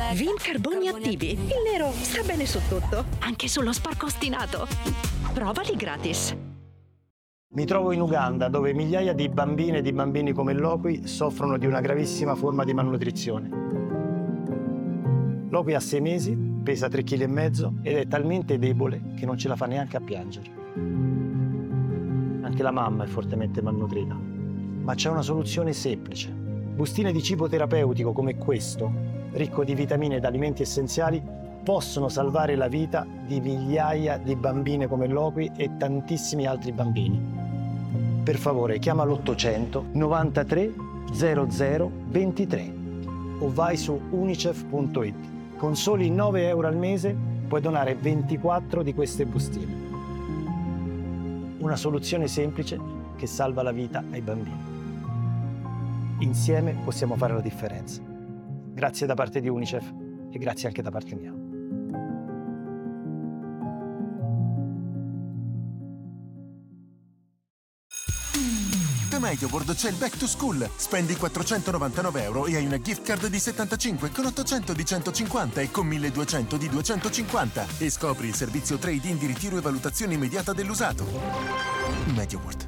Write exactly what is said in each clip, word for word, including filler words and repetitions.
Vim Carboni Attivi. Il nero sta bene su tutto, anche sullo sporco ostinato. Provali gratis. Mi trovo in Uganda, dove migliaia di bambine e di bambini come Lokwi soffrono di una gravissima forma di malnutrizione. Lokwi ha sei mesi, pesa tre chili e mezzo ed è talmente debole che non ce la fa neanche a piangere. Anche la mamma è fortemente malnutrita. Ma c'è una soluzione semplice. Bustine di cibo terapeutico come questo, ricco di vitamine ed alimenti essenziali, possono salvare la vita di migliaia di bambine come Lokwi e tantissimi altri bambini. Per favore, chiama l'ottocento novantatré zero zero ventitré o vai su unicef punto it. Con soli nove euro al mese puoi donare ventiquattro di queste bustine. Una soluzione semplice che salva la vita ai bambini. Insieme possiamo fare la differenza. Grazie da parte di Unicef e grazie anche da parte mia. Da MediaWorld c'è il Back to School. Spendi quattrocentonovantanove euro e hai una gift card di settantacinque con ottocento di centocinquanta e con milleduecento di duecentocinquanta. E scopri il servizio trade-in di ritiro e valutazione immediata dell'usato. MediaWorld.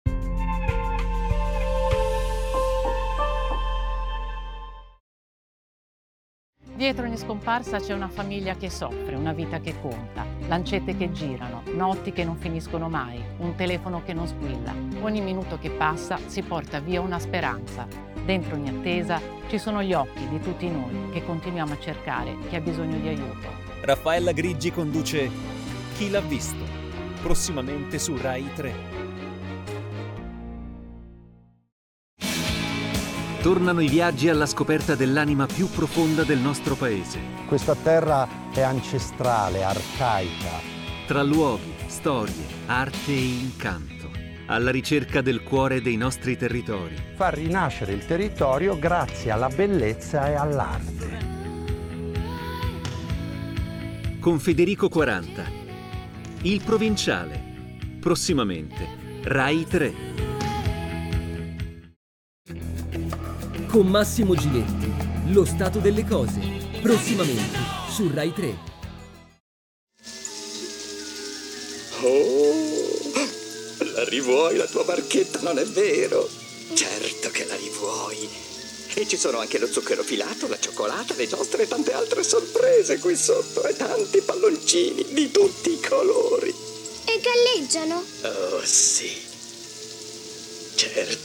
Dietro ogni scomparsa c'è una famiglia che soffre, una vita che conta, lancette che girano, notti che non finiscono mai, un telefono che non squilla. Ogni minuto che passa si porta via una speranza. Dentro ogni attesa ci sono gli occhi di tutti noi che continuiamo a cercare chi ha bisogno di aiuto. Raffaella Griggi conduce Chi l'ha visto? Prossimamente su Rai tre. Tornano i viaggi alla scoperta dell'anima più profonda del nostro paese. Questa terra è ancestrale, arcaica. Tra luoghi, storie, arte e incanto. Alla ricerca del cuore dei nostri territori. Far rinascere il territorio grazie alla bellezza e all'arte. Con Federico quaranta. Il Provinciale. Prossimamente Rai tre. Con Massimo Giletti, Lo stato delle cose, prossimamente su Rai tre. Oh, la rivuoi la tua barchetta, non è vero? Certo che la rivuoi. E ci sono anche lo zucchero filato, la cioccolata, le giostre e tante altre sorprese qui sotto. E tanti palloncini di tutti i colori. E galleggiano? Oh sì, certo.